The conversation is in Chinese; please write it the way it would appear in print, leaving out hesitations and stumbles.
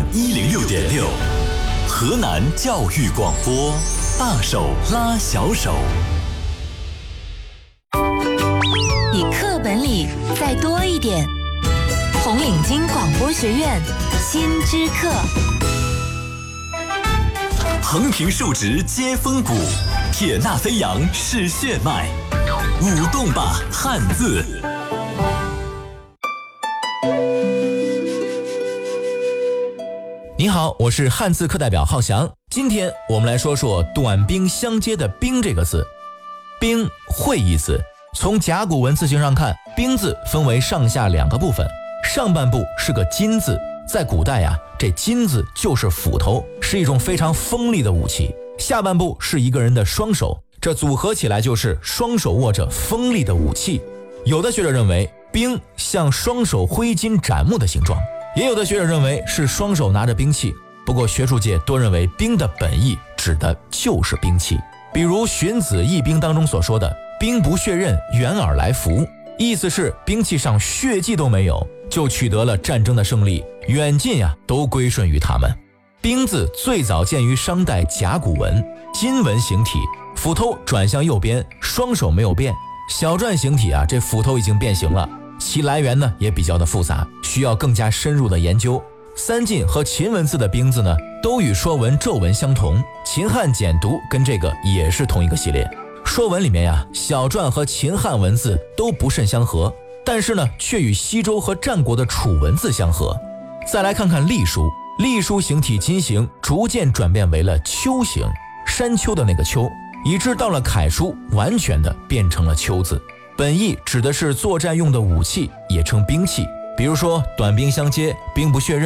106.6，河南教育广播，大手拉小手。 比课本里再多一点。红领巾广播学院新知课。 横平竖直接风骨，铁纳飞扬是血脉，舞动吧汉字。 你好，我是汉字课代表浩翔。今天我们来说说短兵相接的兵这个字。兵会意字，从甲骨文字形上看，兵字分为上下两个部分，上半部是个金字，在古代这金字就是斧头，是一种非常锋利的武器。下半部是一个人的双手，这组合起来就是双手握着锋利的武器。有的学者认为兵像双手挥金斩木的形状，也有的学者认为是双手拿着兵器，不过学术界多认为兵的本意指的就是兵器。比如《荀子·易兵》当中所说的兵不血刃，远而来服，意思是兵器上血迹都没有，就取得了战争的胜利，远近都归顺于他们。兵字最早见于商代甲骨文，金文形体，斧头转向右边，双手没有变。小篆形体这斧头已经变形了，其来源呢也比较的复杂，需要更加深入的研究。三晋和秦文字的兵字呢，都与说文咒文相同，秦汉简读跟这个也是同一个系列。说文里面小篆和秦汉文字都不甚相合，但是呢却与西周和战国的楚文字相合。再来看看隶书，隶书形体金形逐渐转变为了丘形，山丘的那个丘，以致到了楷书完全的变成了丘字。本意指的是作战用的武器，也称兵器，比如说短兵相接，兵不血刃，